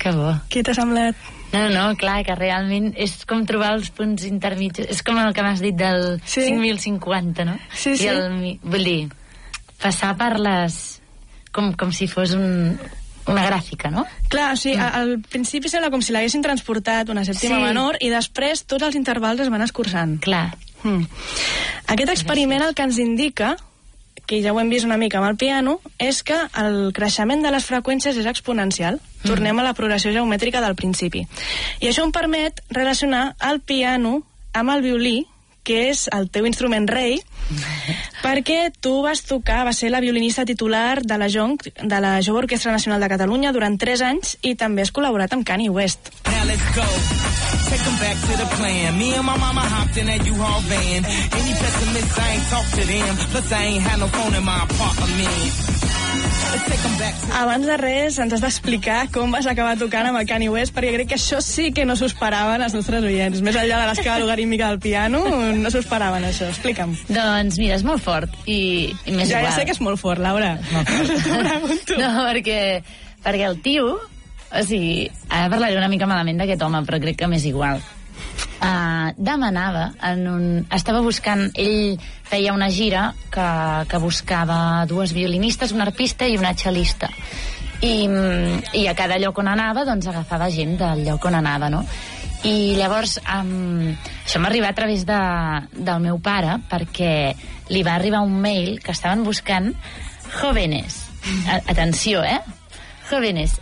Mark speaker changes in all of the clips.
Speaker 1: Que bo.
Speaker 2: Què t'ha semblat?
Speaker 1: No, clar, que realment és com trobar els punts intermitjos. És com el que m'has dit del 5.050, no?
Speaker 2: Sí.
Speaker 1: Vull dir, passar per les... Com si fos una gràfica, no?
Speaker 2: Clar, o sigui, al principi sembla com si l'haguessin transportat una sèptima menor i després tots els intervals es van escurçant.
Speaker 1: Clar.
Speaker 2: Aquest experiment el que ens indica, que ja ho hem vist una mica amb el piano, és que el creixement de les freqüències és exponencial. Tornem a la progressió geomètrica del principi. I això em permet relacionar el piano amb el violí, que és el teu instrument rei, perquè tu vas ser la violinista titular de la Jove Orquestra Nacional de Catalunya durant 3 anys i també has col·laborat amb Kanye West.
Speaker 3: Take them back to the plan. Me and my mama hopped in that U-Haul van. Any pessimists, I ain't talk to them. Plus, I ain't had no phone in my apartment.
Speaker 2: Abans de res, ens has d'explicar com vas acabar tocant amb el Kanye West, perquè crec que això sí que no s'ho esperaven els nostres oients. Més enllà de l'escala logarítmica del piano, no s'ho esperaven, això. Explica'm.
Speaker 1: Doncs mira, és molt fort i més igual.
Speaker 2: Ja sé que és molt fort, Laura.
Speaker 1: No, perquè el tio... O sigui, ara parlaré una mica malament d'aquest home, però crec que m'és igual. Demanava estava buscant, ell feia una gira que buscava 2 violinistes, un arpista i una cel·lista, i a cada lloc on anava doncs agafava gent del lloc on anava, no? I llavors això m'ha arribat a través del meu pare, perquè li va arribar un mail que estaven buscant jóvenes, atenció, jóvenes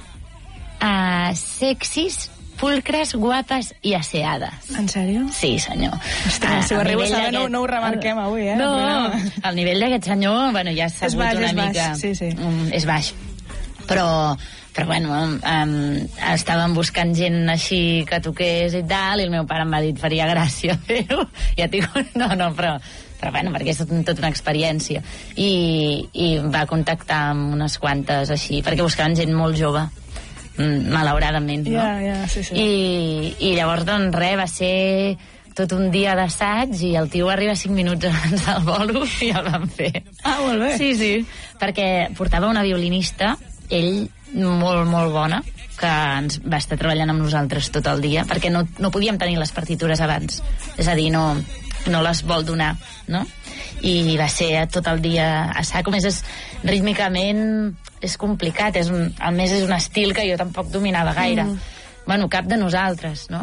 Speaker 1: sexis, pulcres, guapes i aseades.
Speaker 2: En sèrio?
Speaker 1: Sí, senyor.
Speaker 2: Ostres, si ho arribo a saber no ho remarquem avui,
Speaker 1: No, el nivell d'aquest senyor, bueno, ja s'ha sabut una mica...
Speaker 2: Sí.
Speaker 1: És baix. Però bueno, estàvem buscant gent així que toqués i tal, i el meu pare em va dir, faria gràcia fer-ho. Ja et dic, no, però bueno, perquè és tota una experiència. I va contactar amb unes quantes així, perquè buscaven gent molt jove, malauradament, no?
Speaker 2: Sí.
Speaker 1: I llavors, doncs, va ser tot un dia d'assaig i el tio va arribar 5 minuts abans del bolo i el van fer.
Speaker 2: Molt bé.
Speaker 1: Sí, perquè portava una violinista, ell molt, molt bona, que ens va estar treballant amb nosaltres tot el dia, perquè no podíem tenir les partitures abans. És a dir, no les vol donar, no? I va ser tot el dia assar, com és rítmicament és complicat, a més és un estil que jo tampoc dominava gaire. Bueno, cap de nosaltres, no?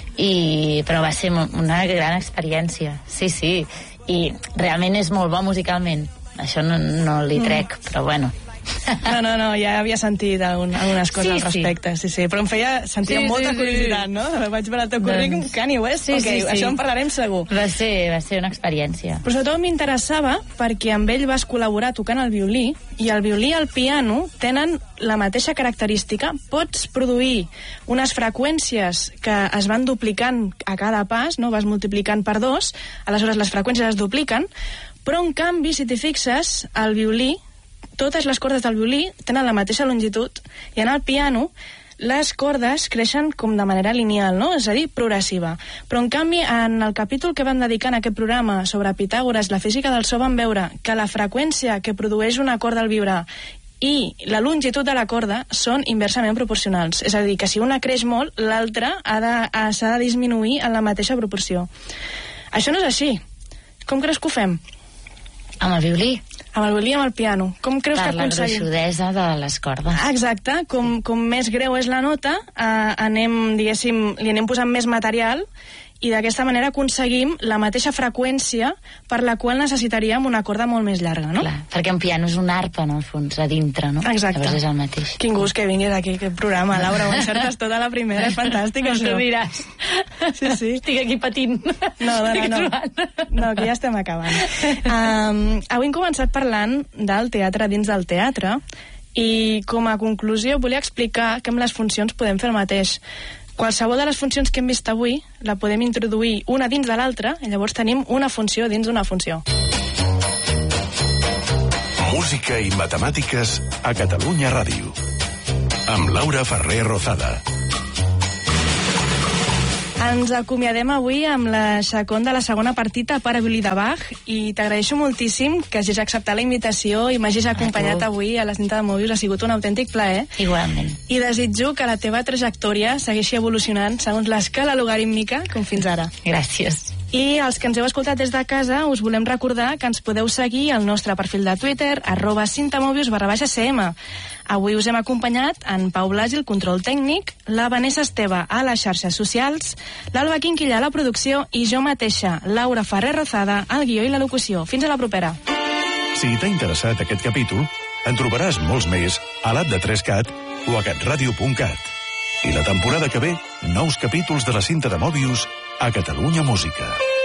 Speaker 1: Però va ser una gran experiència, sí, i realment és molt bo musicalment, això no li trec, però bueno.
Speaker 2: No, ja havia sentit algunes coses al respecte, sí, però em sentia molta curiositat, no? Vaig veure el teu currículum, Kanye West, això en parlarem segur.
Speaker 1: Va ser una experiència.
Speaker 2: Però sobretot m'interessava perquè amb ell vas col·laborar tocant el violí, i el violí i el piano tenen la mateixa característica. Pots produir unes freqüències que es van duplicant a cada pas, no? Vas multiplicant per 2, aleshores les freqüències es dupliquen, però en canvi, si t'hi fixes, el violí, totes les cordes del violí tenen la mateixa longitud, i en el piano les cordes creixen com de manera lineal, no? És a dir, progressiva. Però en canvi, en el capítol que vam dedicar en aquest programa sobre Pitàgores, la física del so, vam veure que la freqüència que produeix una corda al vibrar i la longitud de la corda són inversament proporcionals. És a dir, que si una creix molt, l'altra s'ha de disminuir en la mateixa proporció. Això no és així. Com creus que ho fem?
Speaker 1: Amb el violí.
Speaker 2: Amb el violí i amb el piano. Com creus que aconseguim?
Speaker 1: Per la gruixudesa de les cordes.
Speaker 2: Exacte. Com més greu és la nota, li anem posant més material, i d'aquesta manera aconseguim la mateixa freqüència per la qual necessitaríem una corda molt més llarga, no?
Speaker 1: Clar, perquè un piano és una arpa, no, al fons, a dintre, no?
Speaker 2: Exacte.
Speaker 1: Llavors és el mateix.
Speaker 2: Quin gust que vinguis aquí, aquest programa, Laura, ho encertes tota la primera, és fantàstic, això.
Speaker 1: Tu diràs.
Speaker 2: Sí.
Speaker 1: Estic aquí patint.
Speaker 2: No, que ja estem acabant. Avui hem començat parlant del teatre dins del teatre, i com a conclusió volia explicar que amb les funcions podem fer el mateix. Qualsevol de les funcions que hem vist avui la podem introduir una dins de l'altra, i llavors tenim una funció dins d'una funció.
Speaker 4: Música i matemàtiques a Catalunya Ràdio, amb Laura Ferrer Rozada.
Speaker 2: Ens acomiadem avui amb la Chacón de la segona partita per a violí de Bach i t'agraeixo moltíssim que hagis acceptat la invitació i m'hagis acompanyat avui a la cinta de Mobius. Ha sigut un autèntic plaer.
Speaker 1: Igualment.
Speaker 2: I desitjo que la teva trajectòria segueixi evolucionant segons l'escala logarítmica com fins ara.
Speaker 1: Gràcies.
Speaker 2: I els que ens heu escoltat des de casa us volem recordar que ens podeu seguir al nostre perfil de Twitter @cintamobius_cm. Avui us hem acompanyat en Pau Blasi, el control tècnic, la Vanessa Esteve a les xarxes socials, l'Alba Quinquilla a la producció i jo mateixa, Laura Ferrer Rozada, al guió i la locució. Fins a la propera.
Speaker 4: Si t'ha interessat aquest capítol, en trobaràs molts més a l'app de 3CAT o a catradio.cat. I la temporada que ve, nous capítols de la cinta de Mobius a Catalunya Música.